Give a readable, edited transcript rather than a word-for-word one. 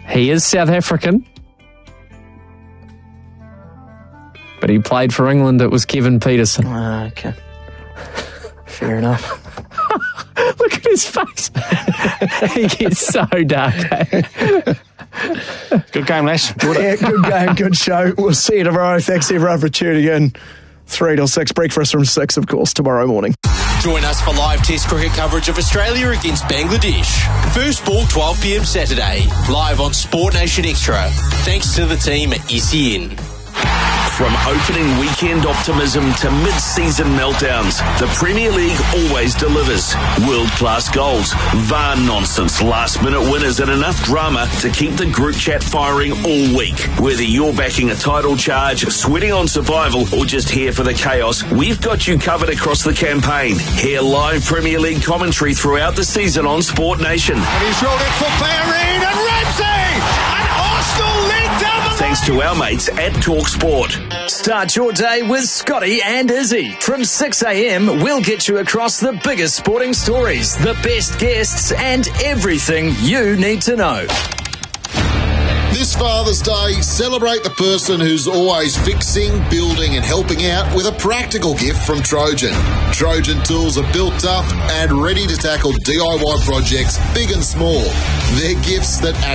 He is South African. But he played for England. It was Kevin Peterson. Okay. Fair enough. Look at his face. He gets so dark. Good game, Les. Yeah, good game, good show. We'll see you tomorrow. Thanks everyone for tuning in. 3 till 6. Breakfast from 6, of course, tomorrow morning. Join us for live Test cricket coverage of Australia against Bangladesh. First ball 12 p.m. Saturday. Live on Sport Nation Extra. Thanks to the team at SEN. From opening weekend optimism to mid-season meltdowns, the Premier League always delivers. World-class goals, VAR nonsense, last-minute winners and enough drama to keep the group chat firing all week. Whether you're backing a title charge, sweating on survival or just here for the chaos, we've got you covered across the campaign. Hear live Premier League commentary throughout the season on Sport Nation. And he's rolled it for Bellerin and Ramsey! And Arsenal lead down the Thanks to our mates at TalkSport. Start your day with Scotty and Izzy. From 6 a.m, we'll get you across the biggest sporting stories, the best guests, and everything you need to know. This Father's Day, celebrate the person who's always fixing, building and helping out with a practical gift from Trojan. Trojan tools are built tough and ready to tackle DIY projects big and small. They're gifts that